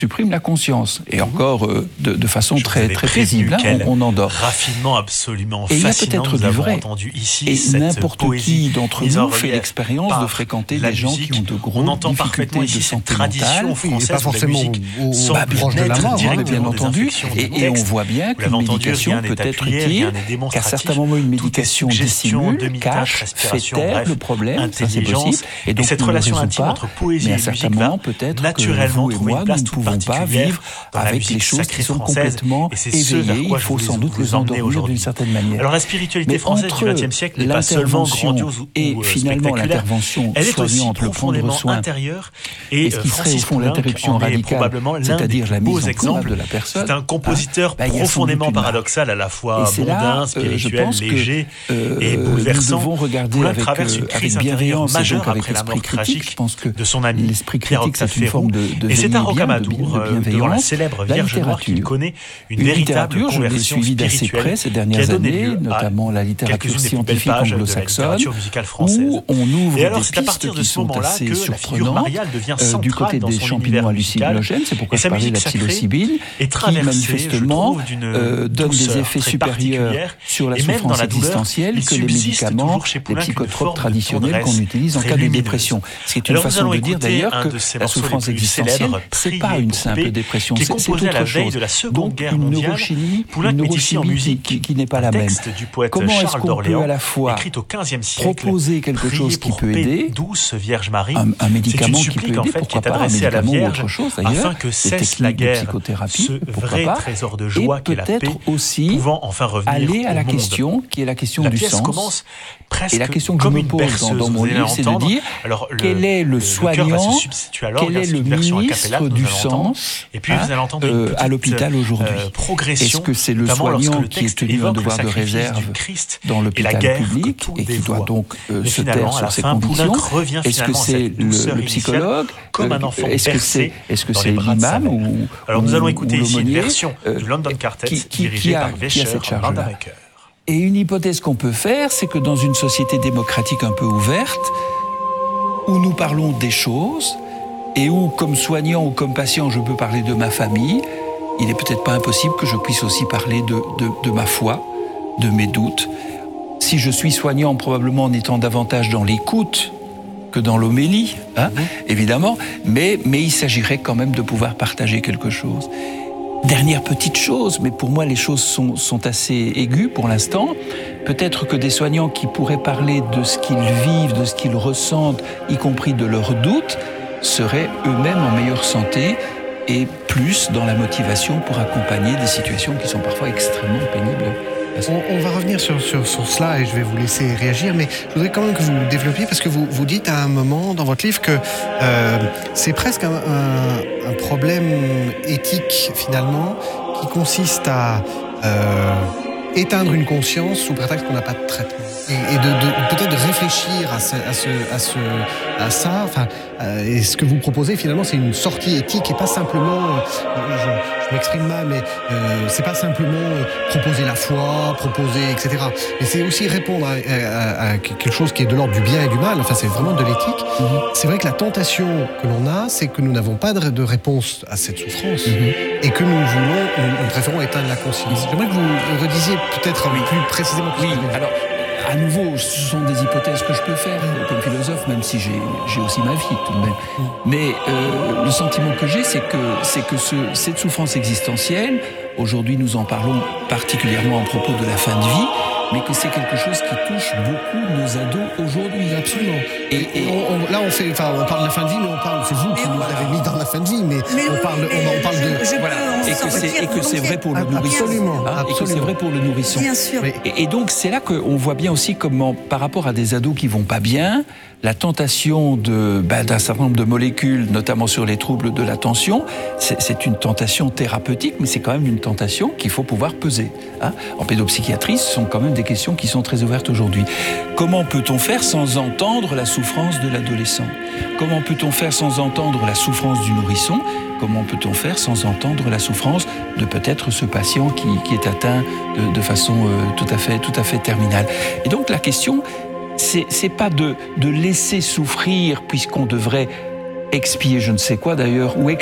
supprime la conscience. Et encore de façon très paisible, on endort. Raffinement absolument et fascinant. Il y a peut-être du vrai. Ici, et n'importe qui d'entre nous fait l'expérience de fréquenter des gens qui ont de grosses difficultés de santé mentale. Pas forcément proche de la mort, bien entendu. Et on voit bien qu'une médication peut être utile, qu'à certains moments une médication dissimule, cache, fait taire le problème, ça c'est possible. Et donc cette relation intime entre poésie et musique va naturellement trouver une place toute particulière vivre avec les choses qui sont complètement éveillées. Il faut sans doute les endormir d'une certaine manière. Alors la spiritualité française du XXe siècle n'est pas seulement grandiose et finalement l'intervention soignante, le prendre soin intérieure. Et ce qui serait au fond l'interruption radicale, c'est-à-dire la mise en commun de la personne. C'est un compositeur profondément paradoxal, à la fois mondain, spirituel, léger et bouleversant. Nous devons regarder avec bienveillance et donc avec l'esprit critique. Je pense que de son ami l'esprit critique, c'est une forme de et c'est un rocamadour devant la célèbre Vierge Noire qui connaît une véritable conversion spirituelle d'assez près ces dernières années, notamment la littérature scientifique anglo-saxonne, où on ouvre des pistes qui sont assez surprenantes du côté des champignons hallucinogènes. C'est pourquoi je parlais de la psilocybine, qui manifestement donne des effets supérieurs sur la souffrance existentielle que les médicaments, les psychotropes traditionnels qu'on utilise en cas de dépression. Ce qui est une façon de dire d'ailleurs que la souffrance existentielle, c'est pas une simple dépression, c'est autre chose. Donc une neurochimie qui n'est pas la même. Comment est-ce qu'on peut à la fois proposer quelque chose qui peut aider, un médicament qui peut aider, pourquoi pas, un médicament ou autre chose d'ailleurs, des techniques de psychothérapie, pourquoi pas, et peut-être aussi aller à la question qui est la question du sens. Et la question que je me pose dans mon livre, c'est de dire quel est le soignant, quel est le ministre du sens à l'hôpital aujourd'hui. Est-ce que c'est le soignant qui est tenu un devoir de réserve dans l'hôpital public et qui doit donc se taire sur ses convictions? Est-ce que c'est le psychologue? Est-ce que c'est l'imam ou alors nous allons écouter ici une version du London Quartet dirigée par Vescher Van der Hecker. Et une hypothèse qu'on peut faire, c'est que dans une société démocratique un peu ouverte, où nous parlons des choses, et où, comme soignant ou comme patient, je peux parler de ma famille, il n'est peut-être pas impossible que je puisse aussi parler de ma foi, de mes doutes. Si je suis soignant, probablement en étant davantage dans l'écoute que dans l'homélie, évidemment, mais il s'agirait quand même de pouvoir partager quelque chose. Dernière petite chose, mais pour moi les choses sont assez aiguës pour l'instant. Peut-être que des soignants qui pourraient parler de ce qu'ils vivent, de ce qu'ils ressentent, y compris de leurs doutes, seraient eux-mêmes en meilleure santé et plus dans la motivation pour accompagner des situations qui sont parfois extrêmement pénibles. On va revenir sur cela et je vais vous laisser réagir, mais je voudrais quand même que vous développiez, parce que vous dites à un moment dans votre livre que c'est presque un problème éthique finalement qui consiste à éteindre une conscience sous prétexte qu'on n'a pas de traitement et de peut-être de réfléchir à ça. Enfin, et ce que vous proposez finalement, c'est une sortie éthique et pas simplement, je m'exprime mal, mais c'est pas simplement proposer la foi, proposer etc. Mais c'est aussi répondre à quelque chose qui est de l'ordre du bien et du mal. Enfin, c'est vraiment de l'éthique. C'est vrai que la tentation que l'on a, c'est que nous n'avons pas de réponse à cette souffrance et que nous préférons éteindre la conscience. J'aimerais que vous redisiez peut-être plus précisément. Oui, alors à nouveau, ce sont des hypothèses que je peux faire comme philosophe, même si j'ai aussi ma vie tout de même. Mais le sentiment que j'ai, c'est que cette souffrance existentielle, aujourd'hui nous en parlons particulièrement à propos de la fin de vie, mais que c'est quelque chose qui touche beaucoup nos ados aujourd'hui. Absolument. Et là, on parle de la fin de vie, mais c'est vous qui nous avez mis dans la fin de vie, mais on parle de... Voilà. Et que c'est vrai pour le nourrisson. Absolument. Et que c'est vrai pour le nourrisson. Bien sûr. Et donc, c'est là qu'on voit bien aussi comment, par rapport à des ados qui vont pas bien, la tentation d'un certain nombre de molécules, notamment sur les troubles de l'attention, c'est une tentation thérapeutique, mais c'est quand même une tentation qu'il faut pouvoir peser. En pédopsychiatrie, ce sont quand même des questions qui sont très ouvertes aujourd'hui. Comment peut-on faire sans entendre la souffrance de l'adolescent? Comment peut-on faire sans entendre la souffrance du nourrisson? Comment peut-on faire sans entendre la souffrance de peut-être ce patient qui est atteint de façon tout à fait terminale? Et donc la question, c'est pas de laisser souffrir, puisqu'on devrait expier je ne sais quoi d'ailleurs, ou